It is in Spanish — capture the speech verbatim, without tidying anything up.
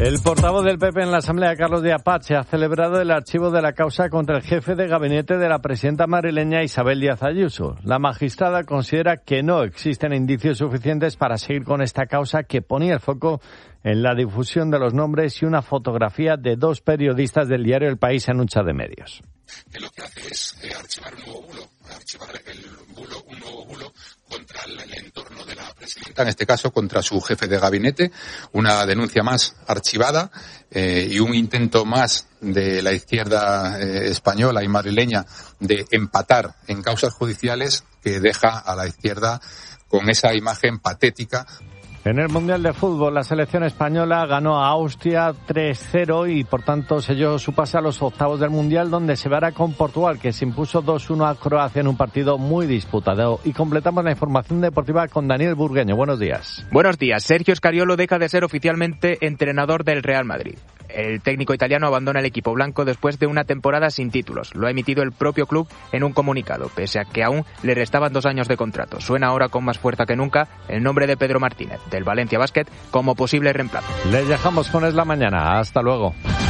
El portavoz del P P en la Asamblea, Carlos Díaz Pache, ha celebrado el archivo de la causa contra el jefe de gabinete de la presidenta madrileña Isabel Díaz Ayuso. La magistrada considera que no existen indicios suficientes para seguir con esta causa, que ponía el foco en la difusión de los nombres y una fotografía de dos periodistas del diario El País en un chat de medios. Que lo que hace es eh, archivar un nuevo bulo, archivar el bulo, un nuevo bulo contra el, el entorno de la presidenta, en este caso contra su jefe de gabinete, una denuncia más archivada eh, y un intento más de la izquierda eh, española y madrileña de empatar en causas judiciales, que deja a la izquierda con esa imagen patética. En el Mundial de Fútbol, la selección española ganó a Austria tres cero y, por tanto, selló su pase a los octavos del Mundial, donde se verá con Portugal, que se impuso dos uno a Croacia en un partido muy disputado. Y completamos la información deportiva con Daniel Burgueño. Buenos días. Buenos días. Sergio Scariolo deja de ser oficialmente entrenador del Real Madrid. El técnico italiano abandona el equipo blanco después de una temporada sin títulos. Lo ha emitido el propio club en un comunicado, pese a que aún le restaban dos años de contrato. Suena ahora con más fuerza que nunca el nombre de Pedro Martínez, del Valencia Basket, como posible reemplazo. Les dejamos con Es la Mañana. Hasta luego.